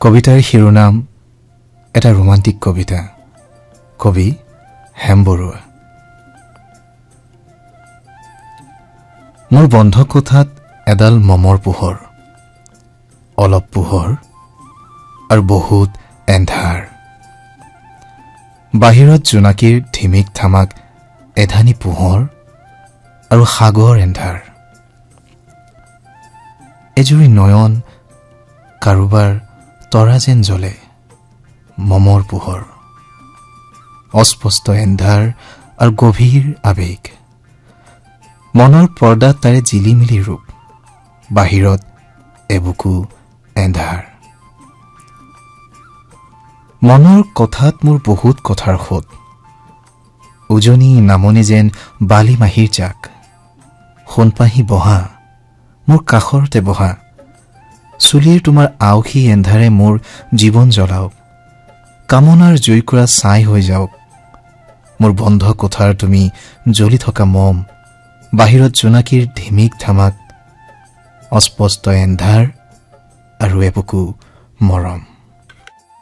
কবিতাৰ শিৰোনাম এটা ৰোমান্টিক কবিতা। কবি হেম বৰুৱা। মোৰ বন্ধ কোঠাত এডাল মমৰ পোহৰ, অলপ পোহৰ আৰু বহুত এন্ধাৰ। বাহিৰত জোনাকীৰ ধিমিক থামাক এধানি পোহৰ আৰু সাগৰ এন্ধাৰ। এজুৰি নয়ন কাৰোবাৰ তৰা যেন জ্বলে মমৰ পোহৰ, অস্পষ্ট এন্ধাৰ আৰু গভীৰ আবেগ। মনৰ পৰ্দাত তাৰে জিলিমিলি ৰূপ, বাহিৰত এবুকু এন্ধাৰ। মনৰ কথাত মোৰ বহুত কথাৰ সোঁত, উজনি নামনি যেন বালি মাহিৰ জাক। সোণপাহি বহা, মোৰ কাষৰতে বহা, চুলিৰ তোমাৰ আওখি এন্ধাৰে মোৰ জীৱন জ্বলাওক। কামনাৰ জুইকুৰা ছাই হৈ যাওক। মোৰ বন্ধ কোঠাৰ তুমি জ্বলি থকা মম, বাহিৰত জোনাকীৰ ধিমিক ধামাক, অস্পষ্ট এন্ধাৰ আৰু এবুকু মৰম।